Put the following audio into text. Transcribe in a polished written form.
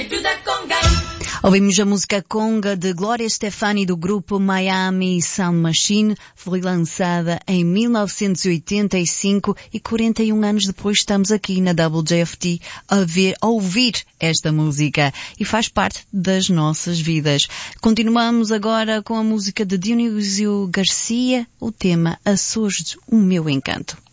Ouvimos a música Conga de Gloria Stefani do grupo Miami Sound Machine. Foi lançada em 1985 e 41 anos depois estamos aqui na WJFT a ouvir esta música e faz parte das nossas vidas. Continuamos agora com a música de Dionísio Garcia, o tema Açores, o meu encanto.